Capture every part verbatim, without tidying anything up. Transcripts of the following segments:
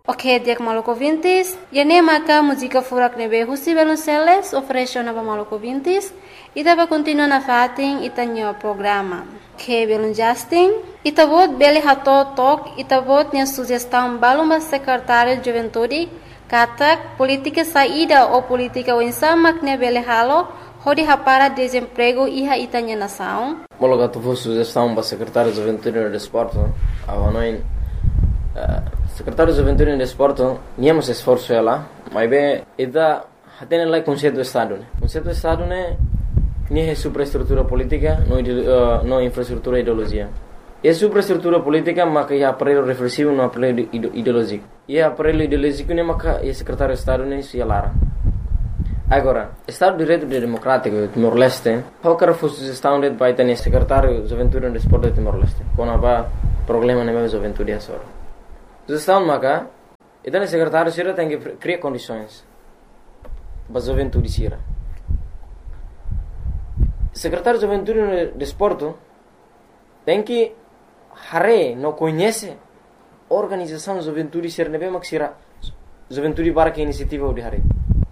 Ok, dia maluco vintis. E nem maca música furak nebe husi belunceles oferece na maluco vintis. E dava continua na fatin e tanho programa. Que belun Justin. E tabot beli hato tok e tabot nia sugestão baluma secretário de juventude. Katak política saída ou política wensamak ne beli halo. Hodi hapara desemprego iha itanya nação. Mologa tu fosse sugestão para secretário de juventude e desporto. Avanoin secretário de juventude e desporto, niamos esforço ela, mas bem, ida tem lá conceito do estado, né? Conceito do estado né, nem é superestrutura política, não uh, não infraestrutura ideologia. É superestrutura política, mas é aparelho reflexivo, não aparelho ideológico. E é aparelho ideológico né, mas é secretário de estado né, se alara. Agora, Estado de Direito Democrático de Timor-Leste, qualquer sugestão de vai ter secretário de juventude e desporto de Timor-Leste, quando há problema na minha juventude é só. Sugestão maka, então o secretário sira tem que criar condições para a juventude sira. Secretário de juventude e desporto tem que hare não conhece organização de juventude sira nebe mak sira juventude para que iniciativa de hare.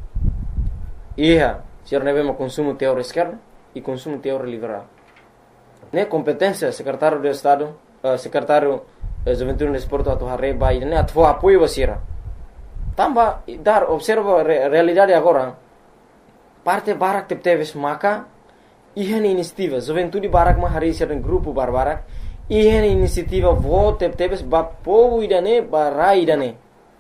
Ia sira nebe mak consumo teórico esquerdo e consumo teórico liberal. Ne competência secretário de estado, uh, secretário juventude no esporte atau hari bayi ini atau apoio basira. Tambah dar observa re, realidade agora. Parte barak tep teves maka ihan inisiativa juventude barak ma hari sira grupo barbarak ihan inisiativa vote tep teves ba povo idane barai idane.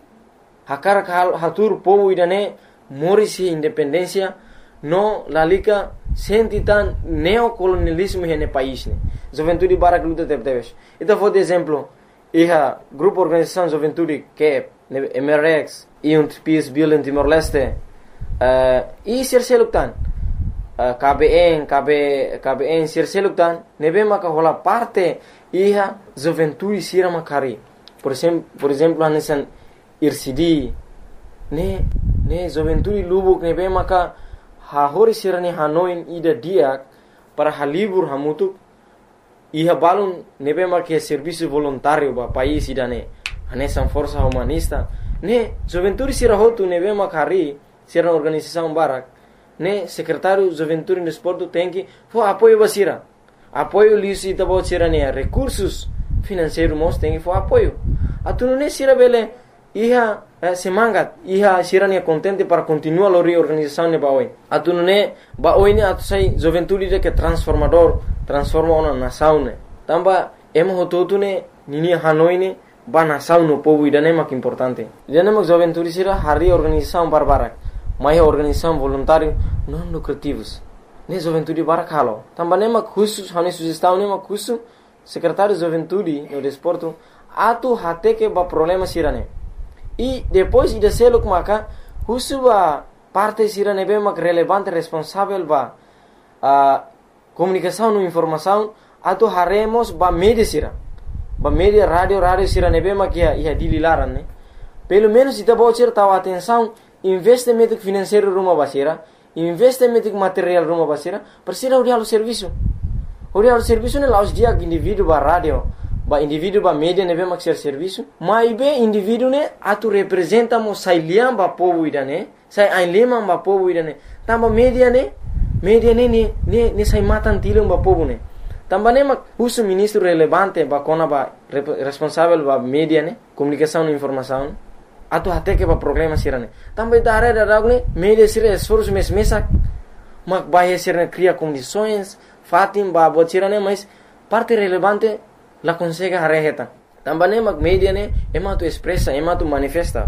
Hakar hal hatur povo idane morisi independência no lalika sentitan neocolonialismo hene país ne. Juventude barak luta tep teves. Ita foi de exemplo. Iha grupo organização juventude que M R X e um Peace Bill em Timor-Leste uh, e sirseluktan uh, K B N K B K B N sirseluktan nebe maka hola parte iha juventude sira makari por exemplo por exemplo anesan I R C D ne ne juventude lubuk nebe maka ha hori sira ne hanoin ida dia para halibur hamutuk iha balun nebe marque serviço voluntário ba país idane anesan força humanista ne juventude sira hotu nebe makari sira organização barak ne secretário juventude e desporto tem que fo apoio basira apoio lisi tabo sira ne recursos financeiros mos tem que fo apoio atunu ne sira bele iha eh, semangat iha sira ne contente para continuar a reorganização ne baoi atunu ne baoi ne atu sai juventude de que transformador transforma uma nação ne tamba emo hototu ne nini hanoi ne ba nação no povo idane mak importante idane mak juventude sira hari organização barbarak mai organização voluntário não lucrativos ne juventude barak halo tamba ne mak khusus hane sugestão ne mak khusus secretário de juventude e desporto atu hate que ba problema sira ne e depois ida seluk maka khusus ba parte sira ne be mak relevante responsável ba a comunicação e informação atau haremos ba media sira ba media radio radio sira nebe makia ia dililaran ne pelo menos ita bocir tahu atenção investimento financeiro rumah basira investimento material rumah basira persira urial serviço urial serviço ne laus dia indivíduo ba radio ba indivíduo ba media nebe mak ser serviço mai be indivíduo ne atu representa mo sai liam ba povo idane sai ai lema ba povo idane tamba media ne media ne ne ne ne sai matan tilong ba povo ne tamba ne mak uso ministro relevante ba kona ba responsável ba media ne comunicação e informação atu até que ba problema sirane tamba itare da ragne media sira esforço mes mesak mak ba sirane cria condições fatim ba botirane mas parte relevante la consegue hareheta tamba ne mak media ne ema tu expressa ema tu manifesta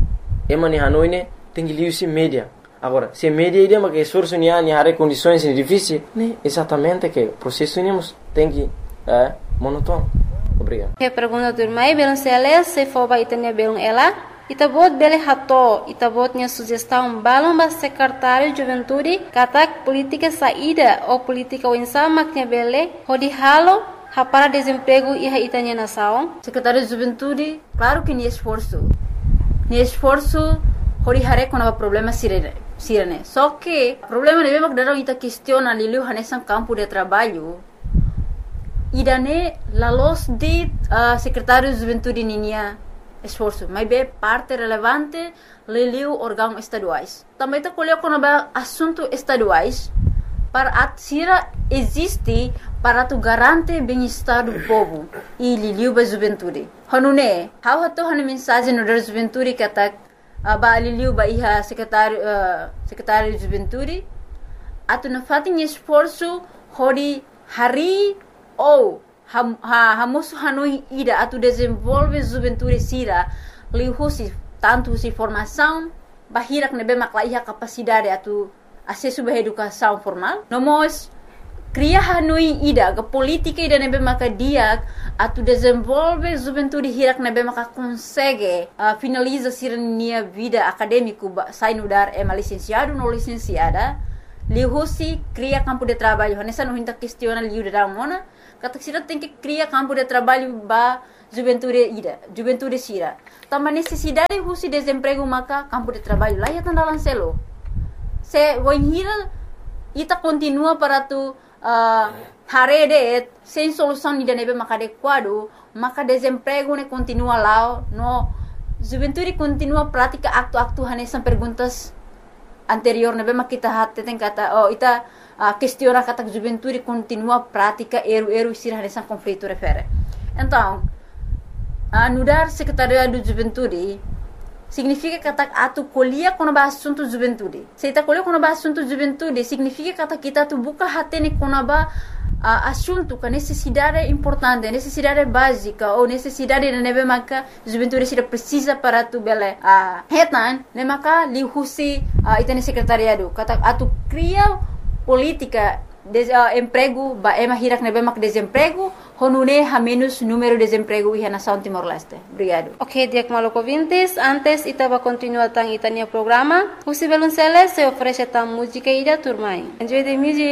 ema ni hanoi ne tengi liusi media. Agora, se media ideia mas que esforço ni ani hare condições difíceis, né? Exatamente que o processo nemos tem que é monótono. Obrigado. Que pergunta do irmão, belum sele se for ba itanya belum ela, itabot bele hato, itabot nya sugestão balum ba secretário de juventude, katak política saída ou política winsama que bele, hodi halo para desemprego e itanya nação. Secretário de juventude, claro que ni esforço. Ni esforço hori hare com o problema sirene. Sirene. Só que o problema é mesmo que daram ita questiona liliu hanesan campo de trabalho. Idane la los de uh, secretário de juventude ninia esforço, mas é parte relevante liliu órgãos estaduais. Também está colhendo quando é assunto estaduais para a Sira existe para tu garante bem-estar do povo e liliu ba juventude. Hanune, how hato hanu mensagem no da juventude que atak ba liliu ba iha secretário uh, secretário de juventude atu na fatin esforço hori hari ou ha hamosu hanui ida atu desenvolve juventude Sira liu husi tanto si formação bahirak nebe makla iha capacidade atu acesso à educação formal. Nós cria hanui ida ke política ida nebe maka dia atu desenvolve juventude hirak nebe maka consegue uh, finaliza sirnia vida acadêmico sai no dar é licenciado no licenciada lihusi cria campo de trabalho nessa não hinta questiona liu da mona kata sira tem que cria campo de trabalho ba juventude ida juventude sira também necessidade husi desemprego maka campo de trabalho lá ya tandalan selo se voinhira ita continua para tu uh, harede sem solução ni nebe maka adequado maka desemprego ne continua lá no juventude continua prática acto-acto hanesan perguntas anterior nebe maka kita hatte tem kata oh ita uh, questiona kata juventude continua prática eru-eru sir hanesan conflito refere então uh, nudar secretariado de juventude significa que atu colhia quando ba assunto juventude. Se ita colhia quando ba assunto juventude, significa que kita tu buka hatene quando ba uh, assunto que necessidade importante, necessidade básica ou necessidade de nebe maka juventude sira precisa para tu bele. Ah, uh, hetan, ne maka lihusi uh, itane secretariado. Kata atu cria política de uh, emprego ba ema hirak nebe mak desemprego honune ha menos número de desemprego e nação Timor-Leste. Obrigado. Ok, Diak Maloko Vintes, antes itaba continua tang itania programa. Husi Belunceles se oferece tang música ida turmai. Enjoy the music.